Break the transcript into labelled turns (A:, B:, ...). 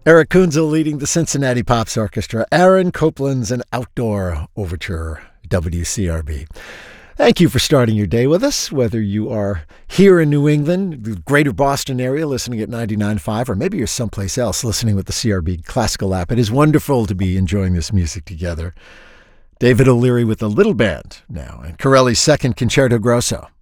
A: Eric Kunzel leading the Cincinnati Pops Orchestra. Aaron Copland's An Outdoor Overture, WCRB. Thank you for starting your day with us, whether you are here in New England, the greater Boston area, listening at 99.5, or maybe you're someplace else listening with the CRB Classical app. It is wonderful to be enjoying this music together. David O'Leary with the Little Band now, and Corelli's Second Concerto Grosso.